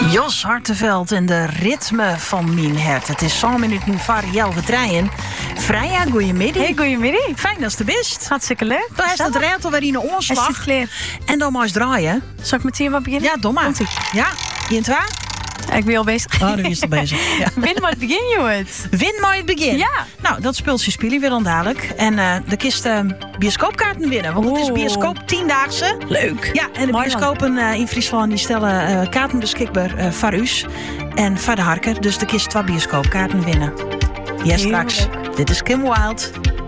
Jos Hartenveld en de ritme van Mien Hert. Het is 1 minuten voor Jelve Treien. Freya, goeiemiddag. Hey, goeiemiddag. Fijn dat je er bent. Hartstikke leuk. Dan is het rijtel weer in de oorslag. Is het klaar? En dan maar eens draaien. Zal ik meteen maar beginnen? Ja, doe maar. Ja, 1, 2. Ik ben al bezig. Oh, nu is het bezig. Ja. Win maar het begin, jongens. Win maar het begin. Ja. Nou, dat speelt ze spelen weer dan dadelijk. En de kist bioscoopkaarten winnen. Want het is bioscoop 10-daagse. Leuk. Ja, en de Mooi, bioscopen in Friesland die stellen kaarten beschikbaar voor u en voor de harker. Dus de kist 2 bioscoopkaarten winnen. Ja, straks. Dit is Kim Wilde.